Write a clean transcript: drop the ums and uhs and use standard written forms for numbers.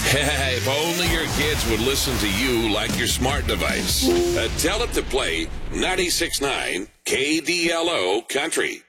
If only your kids would listen to you like your smart device. Tell it to play 96.9 KDLO Country.